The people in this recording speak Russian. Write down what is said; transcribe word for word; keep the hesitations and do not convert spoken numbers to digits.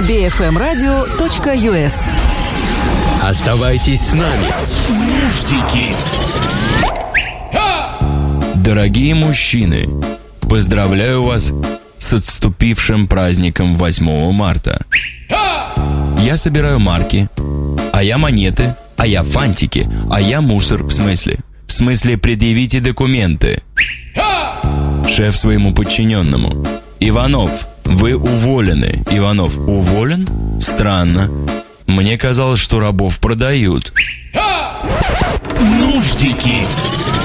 би эф эм радио точка ю эс. Оставайтесь с нами. Нуждики. Дорогие мужчины, поздравляю вас с отступившим праздником восьмого марта. Я собираю марки, а я монеты, а я фантики, а я мусор, в смысле. В смысле, предъявите документы. Шеф своему подчиненному: Иванов, вы уволены. Иванов: уволен? Странно. Мне казалось, что рабов продают. Нуждики.